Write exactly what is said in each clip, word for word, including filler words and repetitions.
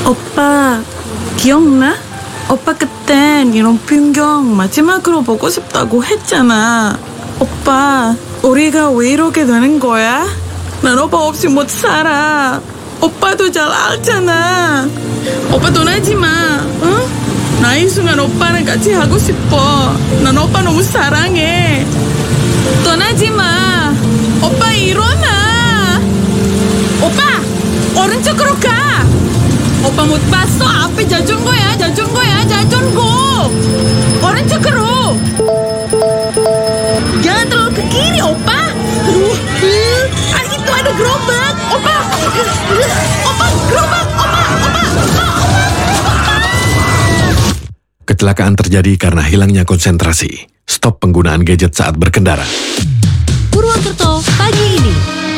오빠 기억나? 오빠 그땐 이런 풍경 마지막으로 보고 싶다고 했잖아. 오빠 우리가 왜 이렇게 되는 거야? 난 오빠 없이 못 살아. 오빠도 잘 알잖아. 오빠 떠나지 마. 응? 나 이 순간 오빠랑 같이 하고 싶어. 난 오빠 너무 사랑해. 떠나지 마. 오빠 일어나. 오빠 오른쪽으로 가. 오빠 못 봤어? 앞에 자전거야, 자전거야, 자전거. 오른쪽으로. Jangan terlalu ke kiri, opa. Aduh, ah, itu ada gerobak. Opa, opa, gerobak, opa, opa, opa, opa. Kecelakaan terjadi karena hilangnya konsentrasi. Stop penggunaan gadget saat berkendara. Purwokerto pagi ini.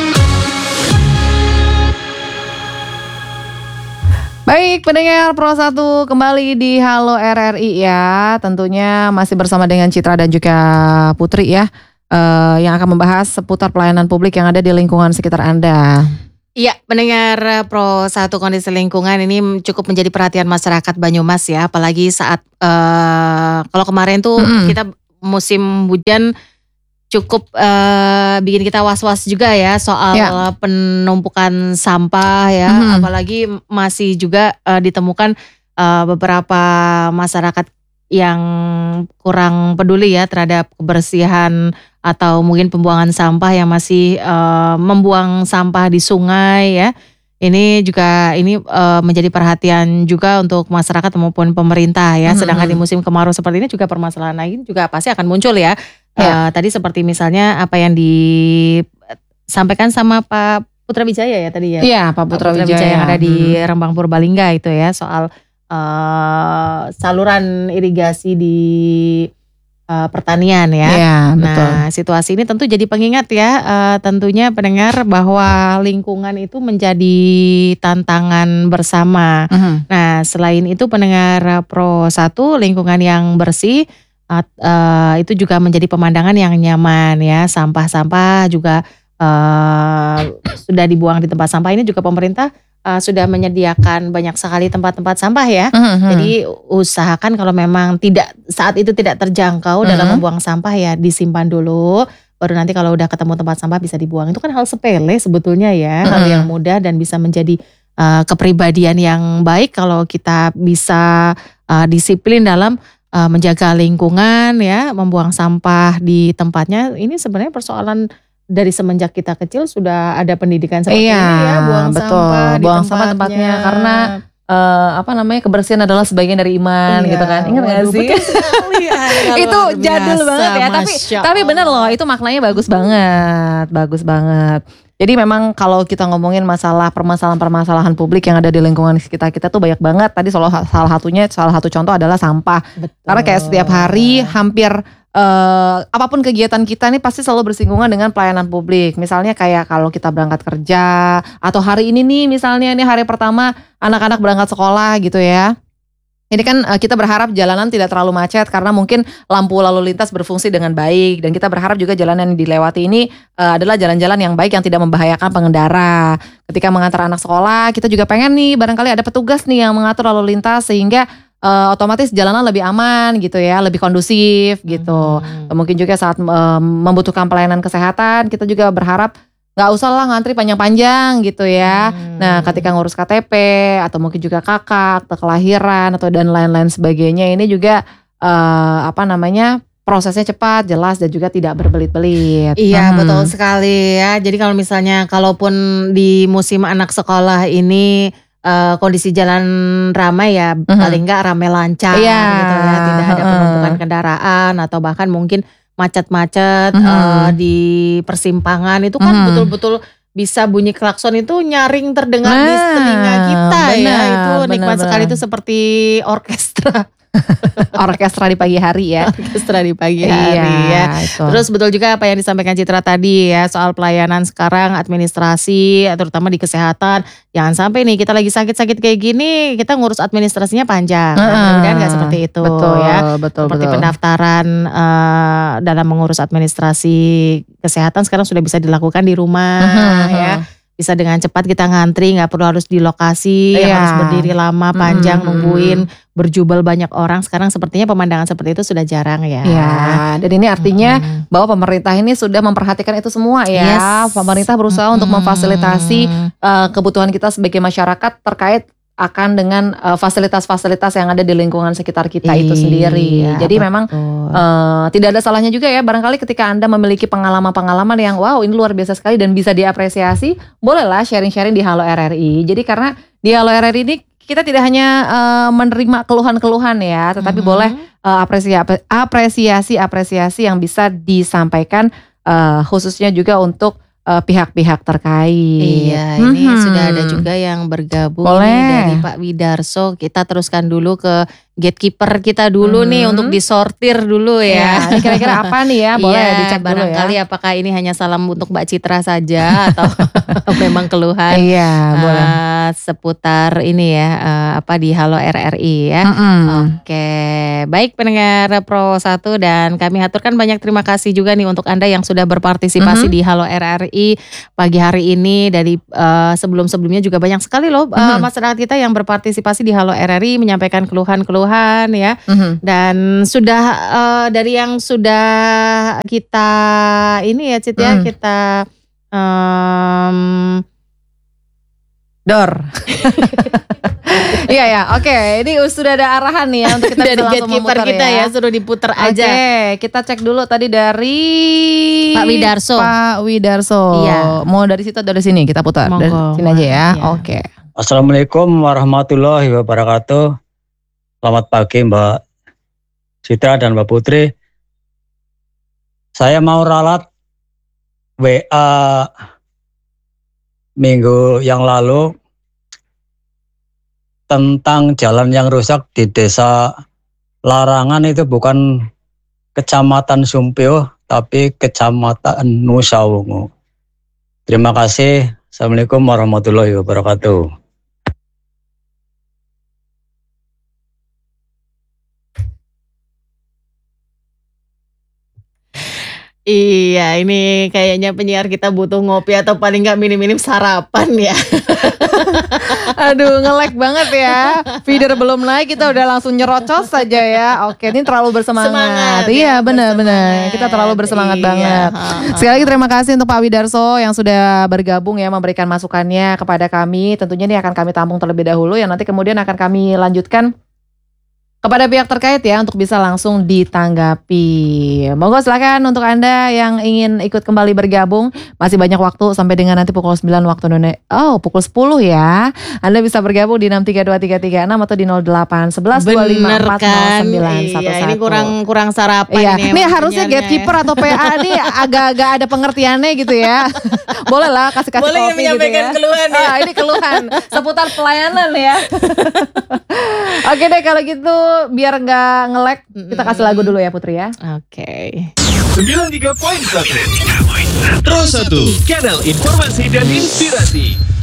Baik, pendengar Pro satu kembali di Halo R R I ya. Tentunya masih bersama dengan Citra dan juga Putri ya, uh, yang akan membahas seputar pelayanan publik yang ada di lingkungan sekitar Anda. Iya, pendengar Pro satu, kondisi lingkungan ini cukup menjadi perhatian masyarakat Banyumas ya. Apalagi saat uh, kalau kemarin tuh mm-hmm. kita musim hujan cukup uh, bikin kita was-was juga ya soal ya. penumpukan sampah ya, mm-hmm. apalagi masih juga uh, ditemukan uh, beberapa masyarakat yang kurang peduli ya terhadap kebersihan atau mungkin pembuangan sampah yang masih uh, membuang sampah di sungai ya. Ini juga ini uh, menjadi perhatian juga untuk masyarakat maupun pemerintah ya. Mm-hmm. Sedangkan di musim kemarau seperti ini juga permasalahan lain juga pasti akan muncul ya. Ya. Uh, tadi seperti misalnya apa yang disampaikan sama Pak Putra Wijaya ya tadi ya. Iya, Pak Putra, Putra Wijaya. Wijaya yang ada di hmm. Rembang Purbalingga itu ya, soal uh, saluran irigasi di uh, pertanian ya. Iya, betul. Nah, situasi ini tentu jadi pengingat ya, uh, tentunya pendengar bahwa lingkungan itu menjadi tantangan bersama. Uh-huh. Nah, selain itu pendengar Pro satu, lingkungan yang bersih Uh, uh, itu juga menjadi pemandangan yang nyaman ya. Sampah-sampah juga uh, sudah dibuang di tempat sampah. Ini juga pemerintah uh, sudah menyediakan banyak sekali tempat-tempat sampah ya. Uh-huh. Jadi usahakan kalau memang tidak saat itu tidak terjangkau uh-huh. dalam membuang sampah ya disimpan dulu. Baru nanti kalau udah ketemu tempat sampah bisa dibuang. Itu kan hal sepele sebetulnya ya, uh-huh. hal yang mudah dan bisa menjadi uh, kepribadian yang baik kalau kita bisa uh, disiplin dalam Uh, menjaga lingkungan ya, membuang sampah di tempatnya. Ini sebenarnya persoalan dari semenjak kita kecil sudah ada pendidikan seperti iya, ini ya, buang betul. sampah di buang tempatnya. sampah tempatnya karena uh, apa namanya kebersihan adalah sebagian dari iman iya, gitu kan. Ingat nggak sih? Ya, itu jadul biasa, banget ya. Tapi tapi benar loh, itu maknanya bagus banget, bagus banget. Jadi memang kalau kita ngomongin masalah permasalahan-permasalahan publik yang ada di lingkungan sekitar kita tuh banyak banget. Tadi salah satunya, salah satu contoh adalah sampah. Betul. Karena kayak setiap hari hampir uh, apapun kegiatan kita nih pasti selalu bersinggungan dengan pelayanan publik. Misalnya kayak kalau kita berangkat kerja atau hari ini nih misalnya ini hari pertama anak-anak berangkat sekolah gitu ya. Ini kan uh, kita berharap jalanan tidak terlalu macet karena mungkin lampu lalu lintas berfungsi dengan baik. Dan kita berharap juga jalanan yang dilewati ini uh, adalah jalan-jalan yang baik yang tidak membahayakan pengendara. Ketika mengantar anak sekolah, kita juga pengen nih barangkali ada petugas nih yang mengatur lalu lintas sehingga uh, otomatis jalanan lebih aman gitu ya, lebih kondusif gitu. Hmm. Mungkin juga saat uh, membutuhkan pelayanan kesehatan, kita juga berharap nggak usah lah ngantri panjang-panjang gitu ya. Hmm. Nah ketika ngurus K T P atau mungkin juga kakak, akte kelahiran atau dan lain-lain sebagainya, ini juga uh, apa namanya prosesnya cepat, jelas dan juga tidak berbelit-belit. Iya hmm. betul sekali ya. Jadi kalau misalnya kalaupun di musim anak sekolah ini uh, kondisi jalan ramai ya, hmm. paling nggak ramai lancar yeah. gitu ya, tidak ada penumpukan uh. kendaraan atau bahkan mungkin macet-macet mm-hmm. uh, di persimpangan itu kan mm-hmm. betul-betul bisa bunyi klakson itu nyaring terdengar nah, di telinga kita benar, ya. Itu nikmat benar, sekali benar. Itu seperti orkestra. Orkestra di pagi hari ya. Orkestra di pagi hari iya, ya. Itu. Terus betul juga apa yang disampaikan Citra tadi ya soal pelayanan sekarang, administrasi terutama di kesehatan. Jangan sampai nih kita lagi sakit-sakit kayak gini kita ngurus administrasinya panjang. Nah, mudah-mudahan nggak seperti itu betul, ya. Betul, seperti betul. pendaftaran uh, dalam mengurus administrasi kesehatan sekarang sudah bisa dilakukan di rumah uh-huh. ya. bisa dengan cepat kita ngantri, nggak perlu harus di lokasi yang Iya. harus berdiri lama panjang Mm-mm. nungguin berjubel banyak orang. Sekarang sepertinya pemandangan seperti itu sudah jarang ya. Ya, dan ini artinya Mm-mm. bahwa pemerintah ini sudah memperhatikan itu semua ya. Yes. Pemerintah berusaha untuk Mm-mm. memfasilitasi uh, kebutuhan kita sebagai masyarakat terkait akan dengan uh, fasilitas-fasilitas yang ada di lingkungan sekitar kita itu sendiri. Iya, Jadi memang betul. Uh, tidak ada salahnya juga ya, barangkali ketika Anda memiliki pengalaman-pengalaman yang wow ini luar biasa sekali dan bisa diapresiasi, bolehlah sharing-sharing di Halo R R I. Jadi karena di Halo R R I ini kita tidak hanya uh, menerima keluhan-keluhan ya, tetapi Mhm. boleh uh, apresiasi apresiasi-apresiasi yang bisa disampaikan uh, khususnya juga untuk uh, pihak-pihak terkait. Iya, ini Mhm. sudah ada juga yang bergabung Boleh. nih dari Pak Widarso. Kita teruskan dulu ke gatekeeper kita dulu Mhm. nih untuk disortir dulu Ya, ya. ini kira-kira apa nih ya? Boleh Iya, dicek dulu ya. barangkali apakah ini hanya salam untuk Mbak Citra saja atau memang keluhan Iya, boleh. eh, seputar ini ya, eh, apa di Halo R R I ya. Mm-mm. Oke, baik pendengar Pro satu dan kami haturkan banyak terima kasih juga nih untuk Anda yang sudah berpartisipasi Mhm. di Halo R R I pagi hari ini. Dari eh, sebelum-sebelumnya juga banyak sekali loh eh, Mhm. masyarakat kita yang berpartisipasi di Halo R R I menyampaikan keluhan-keluhan ya. Mhm. Dan sudah eh, dari yang sudah kita ini ya Cit ya, Mm. kita em, Dor. Iya ya, oke. Ini sudah ada arahan nih ya untuk kita dari bisa langsung gatekeeper memutar kita ya. ya, suruh diputer Oke, aja. kita cek dulu tadi dari Pak Widarso. Pak Widarso. Iya. Mau dari situ atau dari sini kita putar? Dari Monggo. sini aja ya. Iya. Oke. Assalamualaikum warahmatullahi wabarakatuh. Selamat pagi Mbak Citra dan Mbak Putri. Saya mau ralat W A minggu yang lalu tentang jalan yang rusak di desa Larangan, itu bukan kecamatan Sumpio tapi kecamatan Nusa Wungu. Terima kasih. Assalamualaikum warahmatullahi wabarakatuh. Iya, ini kayaknya penyiar kita butuh ngopi atau paling nggak minim-minim sarapan ya. Aduh, nge-lag banget ya. Feeder belum naik kita udah langsung nyerocos saja ya. Oke, ini terlalu bersemangat. Semangat Iya, ya, benar-benar. bersemangat. Kita terlalu bersemangat Iya, banget. ha-ha. Sekali lagi terima kasih untuk Pak Widarso yang sudah bergabung ya, memberikan masukannya kepada kami. Tentunya ini akan kami tampung terlebih dahulu yang nanti kemudian akan kami lanjutkan kepada pihak terkait ya untuk bisa langsung ditanggapi. Monggo silakan untuk Anda yang ingin ikut kembali bergabung, masih banyak waktu sampai dengan nanti pukul sembilan waktu Indonesia. Oh, pukul sepuluh ya. Anda bisa bergabung di enam tiga dua tiga tiga enam atau di nol delapan satu satu dua lima Bener empat nol kan? sembilan satu satu. Iya, ini kurang kurang sarapan Iya, ini. nih emang harusnya penyiarnya gatekeeper atau P A nih agak-agak ada pengertiannya gitu ya. Boleh lah kasih-kasih Boleh kopi menyampaikan gitu ya. keluhan ya. Ah, ini keluhan seputar pelayanan ya. Oke deh kalau gitu biar nggak nge-lag kita kasih lagu dulu ya Putri ya. ya. Oke. sembilan puluh tiga koma satu Pro satu, kanal informasi dan inspirasi.